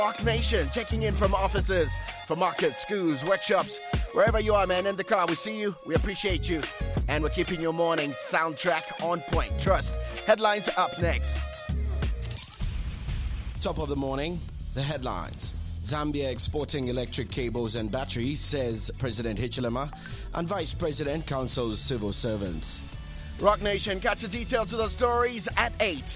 Rock Nation, checking in from offices, from markets, schools, workshops, wherever you are, man, in the car. We see you, we appreciate you, and we're keeping your morning soundtrack on point. Trust. Headlines up next. Top of the morning, the headlines. Zambia exporting electric cables and batteries, says President Hichilema, and Vice President counsels civil servants. Rock Nation, catch the details of those stories at 8.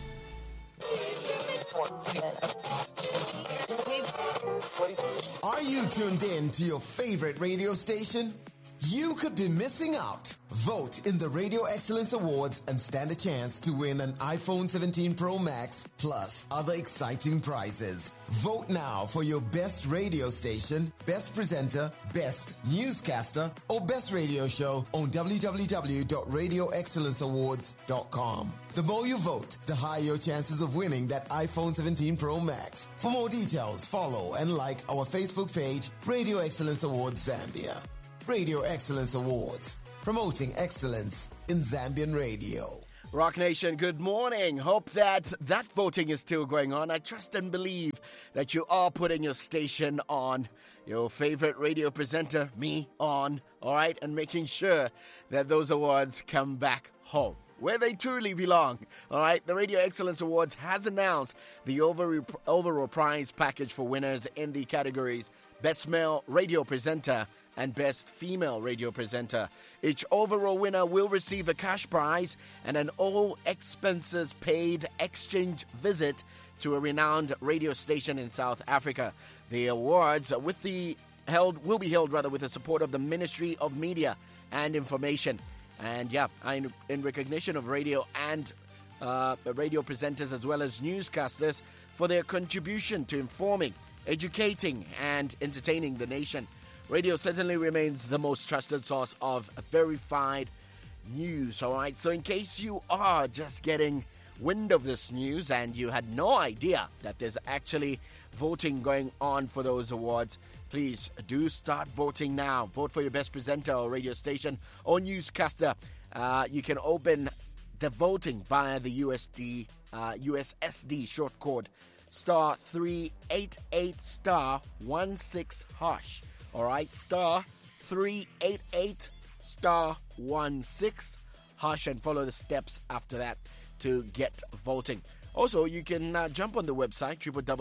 Are you tuned in to your favorite radio station? You could be missing out. Vote in the Radio Excellence Awards and stand a chance to win an iPhone 17 Pro Max plus other exciting prizes. Vote now for your best radio station, best presenter, best newscaster, or best radio show on www.radioexcellenceawards.com. The more you vote, the higher your chances of winning that iPhone 17 Pro Max. For more details, follow and like our Facebook page, Radio Excellence Awards Zambia. Radio Excellence Awards, promoting excellence in Zambian radio. Rock Nation, good morning. Hope that voting is still going on. I trust and believe that you are putting your station on, your favorite radio presenter, me, on, all right, and making sure that those awards come back home, where they truly belong. All right, the Radio Excellence Awards has announced the overall prize package for winners in the categories Best Male Radio Presenter and Best Female Radio Presenter. Each overall winner will receive a cash prize and an all-expenses-paid exchange visit to a renowned radio station in South Africa. The awards will be held with the support of the Ministry of Media and Information. And in recognition of radio and radio presenters as well as newscasters for their contribution to informing, educating, and entertaining the nation. Radio certainly remains the most trusted source of verified news, all right? So in case you are just getting wind of this news and you had no idea that there's actually voting going on for those awards, please do start voting now. Vote for your best presenter or radio station or newscaster. You can open the voting via the USSD short code star 388 star 16 hash. All right, star 388 star 16 hash, and follow the steps after that to get voting. Also, you can jump on the website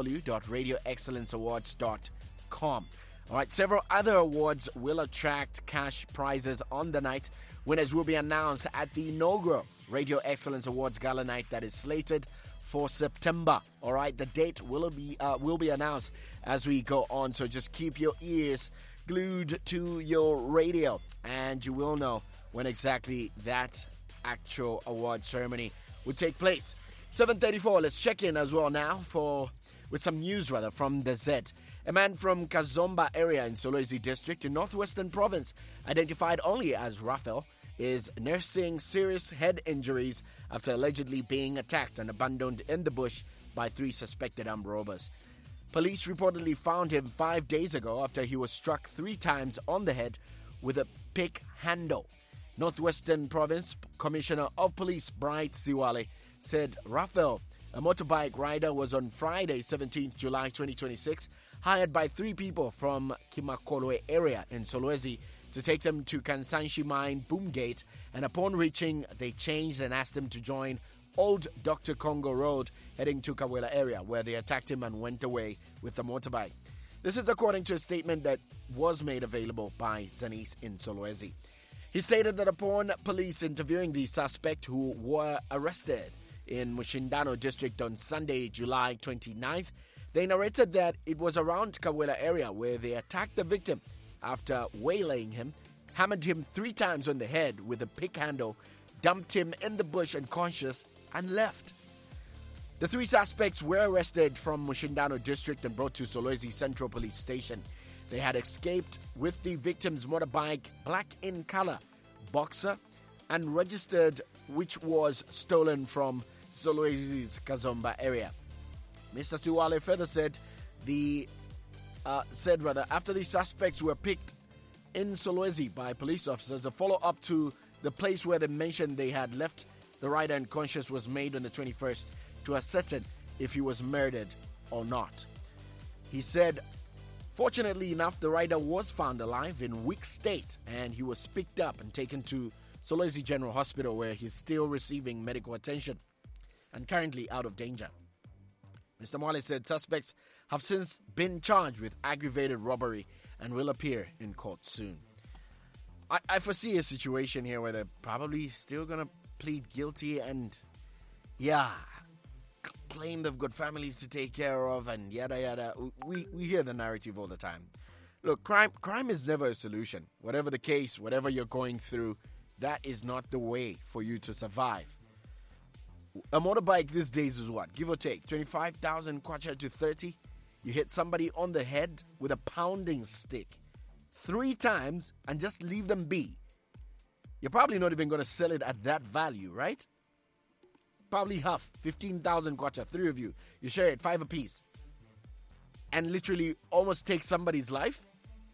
www.radioexcellenceawards.com. All right, several other awards will attract cash prizes on the night. Winners will be announced at the inaugural Radio Excellence Awards Gala Night that is slated for September. All right, the date will be announced as we go on, so just keep your ears glued to your radio and you will know when exactly that actual award ceremony will take place. 7:34, let's check in as well now with some news from the Z. A man from Kazomba area in Solwezi district in Northwestern Province, identified only as Raphael, is nursing serious head injuries after allegedly being attacked and abandoned in the bush by 3 suspected armed robbers. Police reportedly found him 5 days ago after he was struck 3 times on the head with a pick handle. Northwestern Province Commissioner of Police Bright Siwale said Raphael, a motorbike rider, was on Friday, 17th July 2026, hired by 3 people from Kimakolwe area in Solwezi to take them to Kansanshi Mine Boomgate, and upon reaching, they changed and asked him to join Old Dr. Congo Road heading to Kawela area, where they attacked him and went away with the motorbike. This is according to a statement that was made available by Zanis in Solwezi. He stated that upon police interviewing the suspect who were arrested in Mushindano district on Sunday, July 29th, they narrated that it was around Kawela area where they attacked the victim after waylaying him, hammered him 3 times on the head with a pick handle, dumped him in the bush unconscious, and left. The 3 suspects were arrested from Mushindano district and brought to Solwezi Central Police Station. They had escaped with the victim's motorbike, black in color, Boxer, and registered, which was stolen from Solwezi's Kazomba area. Mr. Siwale further said after the suspects were picked in Solwezi by police officers, a follow-up to the place where they mentioned they had left the rider unconscious was made on the 21st to ascertain if he was murdered or not. He said, fortunately enough, the rider was found alive in weak state and he was picked up and taken to Solwezi General Hospital where he's still receiving medical attention and currently out of danger. Mr. Mwale said suspects have since been charged with aggravated robbery and will appear in court soon. I foresee a situation here where they're probably still going to plead guilty and, claim they've got families to take care of and yada yada. We hear the narrative all the time. Look, crime is never a solution. Whatever the case, whatever you're going through, that is not the way for you to survive. A motorbike these days is what? Give or take 25,000 kwacha to 30. You hit somebody on the head with a pounding stick 3 times and just leave them be. You're probably not even going to sell it at that value, right? Probably half, 15,000 kwacha, 3 of you. You share it 5 apiece. And literally almost take somebody's life?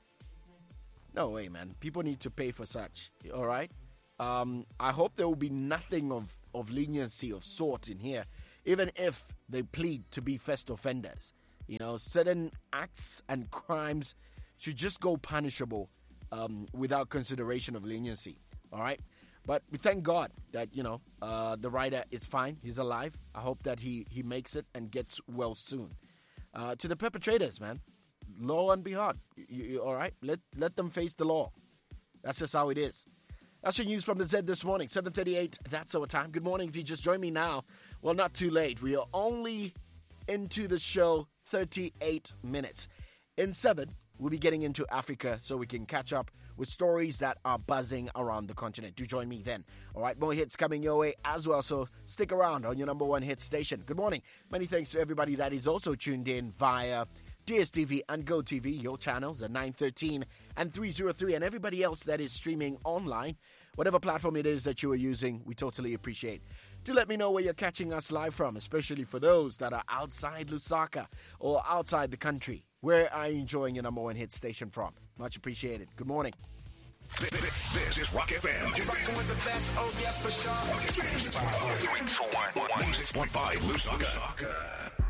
No way, man. People need to pay for such, all right? I hope there will be nothing of leniency of sort in here, even if they plead to be first offenders. Certain acts and crimes should just go punishable without consideration of leniency, all right? But we thank God that, the rider is fine. He's alive. I hope that he makes it and gets well soon. To the perpetrators, man, law and be hard. You all right? Let them face the law. That's just how it is. That's your news from the Z this morning, 7:38. That's our time. Good morning. If you just joined me now, well, not too late. We are only into the show 38 minutes. In 7, we'll be getting into Africa so we can catch up with stories that are buzzing around the continent. Do join me then. All right, more hits coming your way as well, so stick around on your number 1 hit station. Good morning. Many thanks to everybody that is also tuned in via DSTV and GoTV, your channels at 913 and 303, and everybody else that is streaming online. Whatever platform it is that you are using, we totally appreciate. Do let me know where you're catching us live from, especially for those that are outside Lusaka or outside the country. Where are you enjoying your number 1 hit station from? Much appreciated. Good morning. This is Rock FM. You're rocking with the best. Oh, yes, for sure. Rock FM. 106.5 Lusaka.